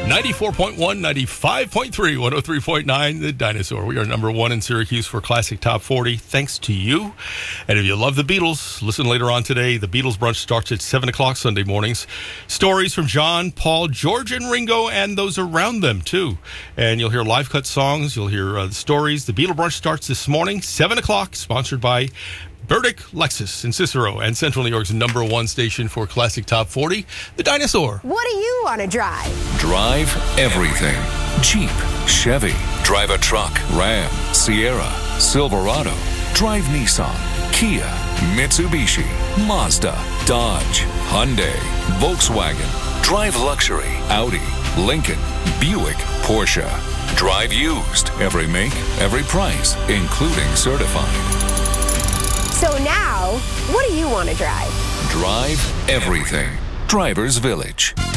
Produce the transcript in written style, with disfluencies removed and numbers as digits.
94.1, 95.3, 103.9, The Dinosaur. We are number one in Syracuse for Classic Top 40, thanks to you. And if you love the Beatles, listen later on today. The Beatles Brunch starts at 7 o'clock Sunday mornings. Stories from John, Paul, George, and Ringo, and those around them, too. And you'll hear live cut songs. You'll hear the stories. The Beatles Brunch starts this morning, 7 o'clock, sponsored by Burdick, Lexus in Cicero, and Central New York's number one station for Classic Top 40, The Dinosaur. What do you want to drive? Drive everything. Jeep, Chevy. Drive a truck. Ram, Sierra, Silverado. Drive Nissan, Kia, Mitsubishi, Mazda, Dodge, Hyundai, Volkswagen. Drive luxury. Audi, Lincoln, Buick, Porsche. Drive used. Every make, every price, including certified. So now, what do you want to drive? Drive everything. Drivers Village.